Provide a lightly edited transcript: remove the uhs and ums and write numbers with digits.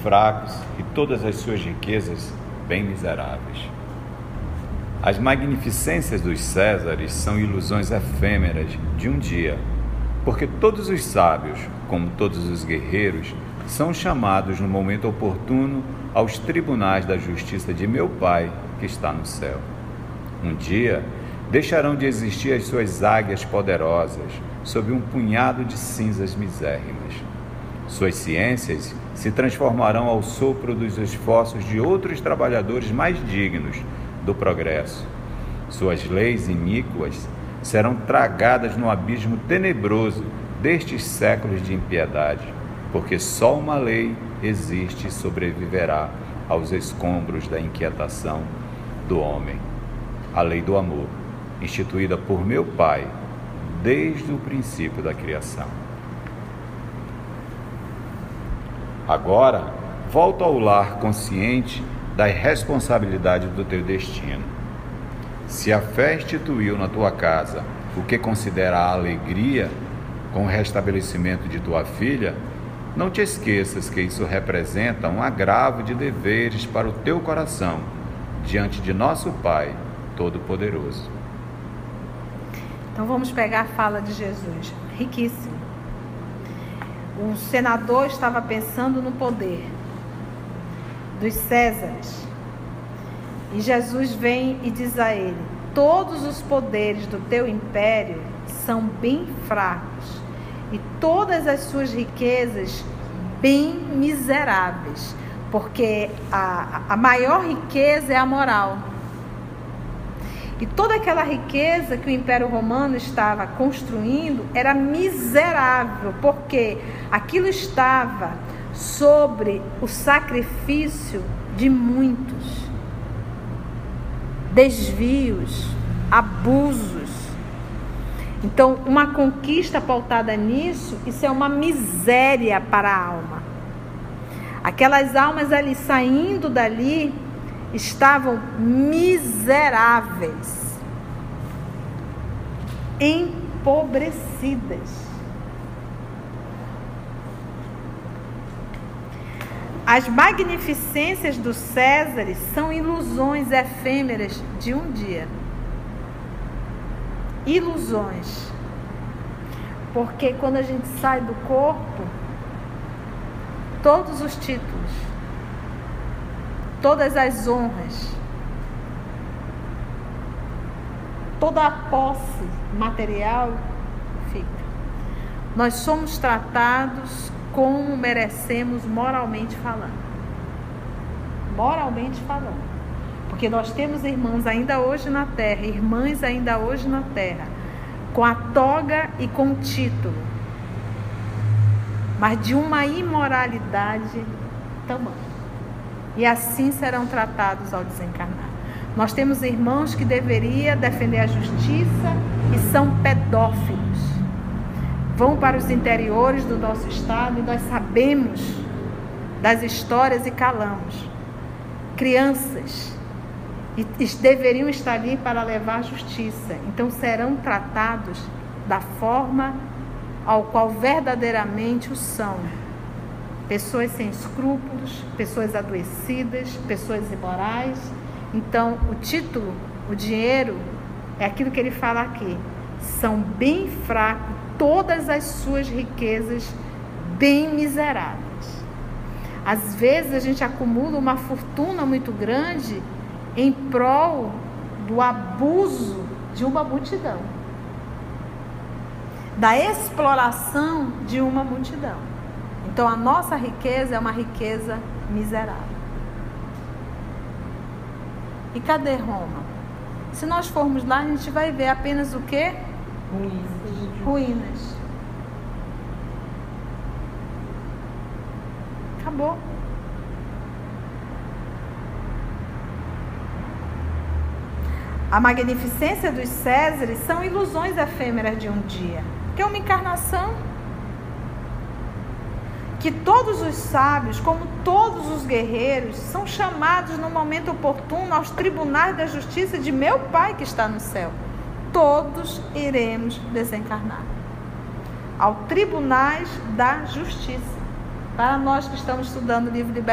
fracos e todas as suas riquezas bem miseráveis. As magnificências dos Césares são ilusões efêmeras de um dia, porque todos os sábios, como todos os guerreiros, são chamados no momento oportuno aos tribunais da justiça de meu Pai que está no céu. Um dia deixarão de existir as suas águias poderosas sob um punhado de cinzas misérrimas. Suas ciências se transformarão ao sopro dos esforços de outros trabalhadores mais dignos do progresso. Suas leis iníquas serão tragadas no abismo tenebroso destes séculos de impiedade, porque só uma lei existe e sobreviverá aos escombros da inquietação do homem. A lei do amor, instituída por meu Pai desde o princípio da criação. Agora, volta ao lar consciente da responsabilidade do teu destino. Se a fé instituiu na tua casa o que considera a alegria com o restabelecimento de tua filha, não te esqueças que isso representa um agravo de deveres para o teu coração diante de nosso Pai Todo-Poderoso. Então vamos pegar a fala de Jesus, riquíssimo. O senador estava pensando no poder dos Césares. E Jesus vem e diz a ele: todos os poderes do teu império são bem fracos, e todas as suas riquezas bem miseráveis, porque a maior riqueza é a moral. E toda aquela riqueza que o Império Romano estava construindo era miserável, porque aquilo estava sobre o sacrifício de muitos, desvios, abusos. Então, uma conquista pautada nisso, isso é uma miséria para a alma. Aquelas almas ali saindo dali estavam miseráveis, empobrecidas. As magnificências dos Césares são ilusões efêmeras de um dia. Ilusões. Porque quando a gente sai do corpo, todos os títulos, todas as honras, toda a posse material fica. Nós somos tratados como merecemos moralmente falando. Moralmente falando. Porque nós temos irmãs ainda hoje na terra, irmãs ainda hoje na terra, com a toga e com o título, mas de uma imoralidade tamanha. E assim serão tratados ao desencarnar. Nós temos irmãos que deveriam defender a justiça e são pedófilos. Vão para os interiores do nosso estado e nós sabemos das histórias e calamos. Crianças e deveriam estar ali para levar a justiça. Então serão tratados da forma ao qual verdadeiramente o são. Pessoas sem escrúpulos, pessoas adoecidas, pessoas imorais. Então o título, o dinheiro, é aquilo que ele fala aqui. São bem fracos, todas as suas riquezas bem miseráveis. Às vezes a gente acumula uma fortuna muito grande em prol do abuso de uma multidão, da exploração de uma multidão. Então a nossa riqueza é uma riqueza miserável. E cadê Roma? Se nós formos lá, a gente vai ver apenas o quê? Ruínas. Acabou. A magnificência dos Césares são ilusões efêmeras de um dia, que é uma encarnação. Que todos os sábios, como todos os guerreiros, são chamados no momento oportuno aos tribunais da justiça de meu Pai que está no céu. Todos iremos desencarnar ao tribunais da justiça. Para nós que estamos estudando o livro de